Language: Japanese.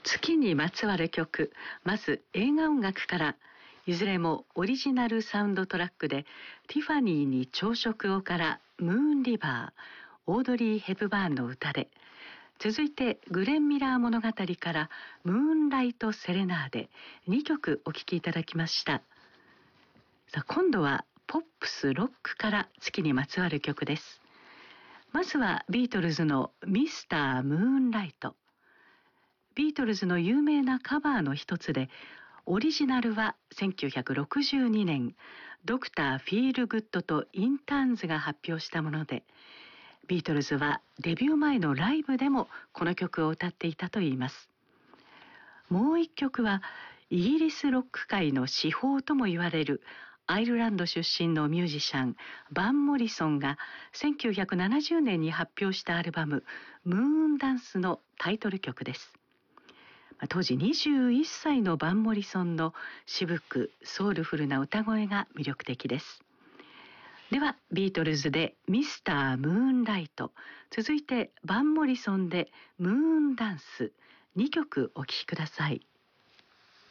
月にまつわる曲、まず映画音楽から、いずれもオリジナルサウンドトラックで、ティファニーに朝食をからムーンリバー、オードリー・ヘプバーンの歌で、続いてグレン・ミラー物語からムーンライト・セレナーデ、2曲お聴きいただきました。さあ、今度はポップス・ロックから月にまつわる曲です。まずはビートルズのミスター・ムーンライト。ビートルズの有名なカバーの一つで、オリジナルは1962年、ドクター・フィールグッドとインターンズが発表したもので、ビートルズはデビュー前のライブでもこの曲を歌っていたといいます。もう一曲は、イギリスロック界の至宝とも言われるアイルランド出身のミュージシャンバン・モリソンが1970年に発表したアルバムムーンダンスのタイトル曲です。当時21歳のバン・モリソンの渋くソウルフルな歌声が魅力的です。ではビートルズでミスター・ムーンライト、続いてバン・モリソンでムーンダンス、2曲お聴きください。